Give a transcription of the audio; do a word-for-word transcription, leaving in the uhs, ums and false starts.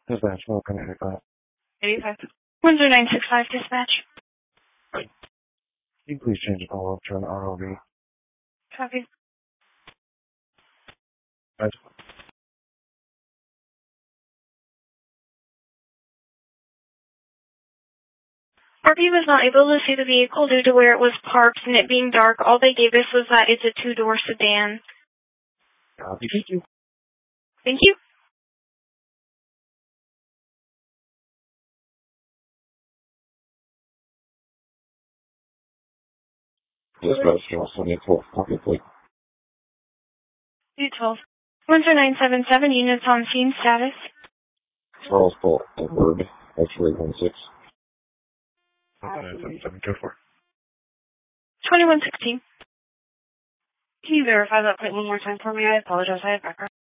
Dispatch, what can I pick up? eighty-five. one zero nine six five, dispatch. Can you please change the call up to an R O V? Copy. That's R P was not able to see the vehicle due to where it was parked and it being dark. All they gave us was that it's a two-door sedan. copy. Thank you. Thank you. Dispatch, seventy-four, copy, please. U twelve. one zero nine seven seven, units on scene, status. Charles Paul, Edward, X-ray one six. nine seven seven two four. twenty-one sixteen. Can you verify that plate one more time for me? I apologize. I have background.